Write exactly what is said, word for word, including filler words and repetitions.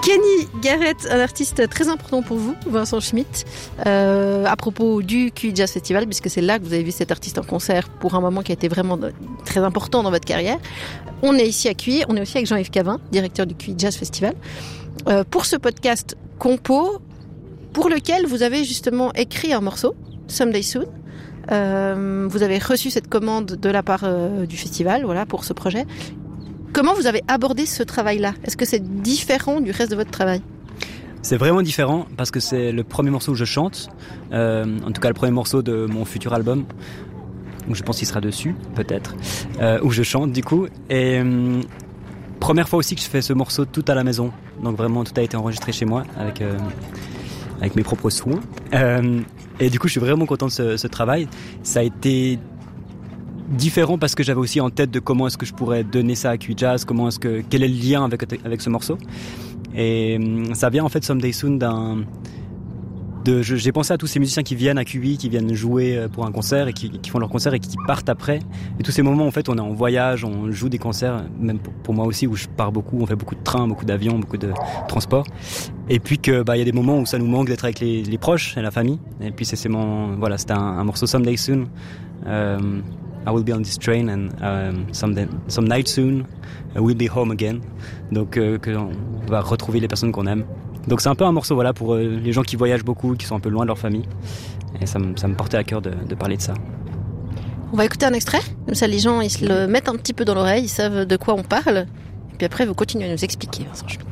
Kenny Garrett, un artiste très important pour vous, Vincent Schmitt, euh, à propos du Q I Jazz Festival, puisque c'est là que vous avez vu cet artiste en concert pour un moment qui a été vraiment très important dans votre carrière. On est ici à Q I, on est aussi avec Jean-Yves Cavin, directeur du Q I Jazz Festival, euh, pour ce podcast Compo, pour lequel vous avez justement écrit un morceau, Someday Soon. Euh, vous avez reçu cette commande de la part euh, du festival, voilà, pour ce projet. Comment vous avez abordé ce travail-là ? Est-ce que c'est différent du reste de votre travail ? C'est vraiment différent parce que c'est le premier morceau où je chante, euh, en tout cas le premier morceau de mon futur album, où je pense qu'il sera dessus, peut-être, euh, où je chante du coup. Et euh, première fois aussi que je fais ce morceau tout à la maison, donc vraiment tout a été enregistré chez moi avec, euh, avec mes propres soins. Euh, et du coup je suis vraiment content de ce, ce travail. Ça a été différent parce que j'avais aussi en tête de comment est-ce que je pourrais donner ça à Q I Jazz, comment est-ce que, quel est le lien avec, avec ce morceau. Et ça vient en fait Someday Soon d'un, de, je, j'ai pensé à tous ces musiciens qui viennent à Q I, qui viennent jouer pour un concert et qui, qui font leur concert et qui partent après. Et tous ces moments en fait on est en voyage, on joue des concerts, même pour, pour moi aussi où je pars beaucoup, on fait beaucoup de trains, beaucoup d'avions, beaucoup de transports. Et puis que bah il y a des moments où ça nous manque d'être avec les, les proches et la famille. Et puis c'est, c'est mon, voilà, c'était un, un morceau Someday Soon. Euh, I will be on this train and um, some, day, some night soon we'll be home again. Donc euh, que on va retrouver les personnes qu'on aime. Donc c'est un peu un morceau voilà pour euh, les gens qui voyagent beaucoup, qui sont un peu loin de leur famille. Et ça me ça me portait à cœur de, de parler de ça. On va écouter un extrait. Comme ça les gens ils se le mettent un petit peu dans l'oreille, ils savent de quoi on parle. Et puis après vous continuez à nous expliquer, Vincent Schmitt.